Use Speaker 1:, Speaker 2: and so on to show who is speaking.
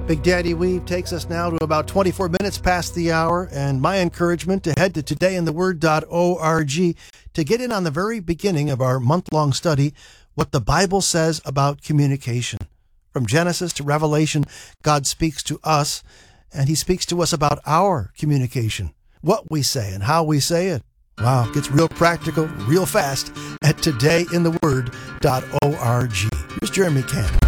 Speaker 1: Big Daddy Weave takes us now to about 24 minutes past the hour, and my encouragement to head to todayintheword.org to get in on the very beginning of our month-long study, what the Bible says about communication. From Genesis to Revelation, God speaks to us, and he speaks to us about our communication, what we say and how we say it. Wow, it gets real practical, real fast at todayintheword.org. Here's Jeremy Camp.